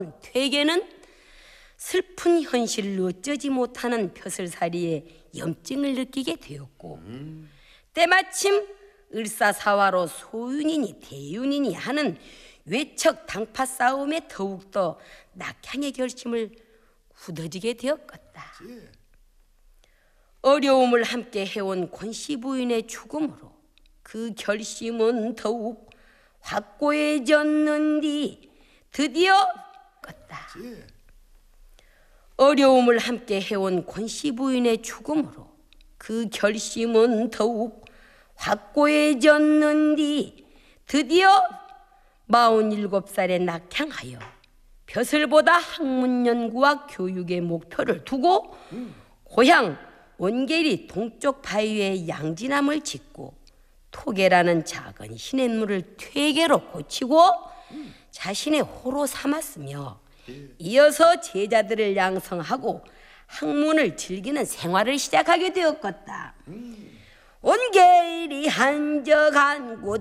퇴계는 슬픈 현실을 어쩌지 못하는 벼슬살이에 염증을 느끼게 되었고 때마침 을사사화로 소윤이니 대윤이니 하는 외척 당파 싸움에 더욱더 낙향의 결심을 굳어지게 되었겠다. 어려움을 함께 해온 권씨 부인의 죽음으로 그 결심은 더욱 확고해졌는디 드디어 껐다. 어려움을 함께 해온 권씨 부인의 죽음으로 그 결심은 더욱 확고해졌는디 드디어 47살에 낙향하여 벼슬보다 학문 연구와 교육의 목표를 두고 고향 원계리 동쪽 바위에 양진함을 짓고 토계라는 작은 시냇물을 퇴계로 고치고 자신의 호로 삼았으며 이어서 제자들을 양성하고 학문을 즐기는 생활을 시작하게 되었겠다. 원계리 한적한 곳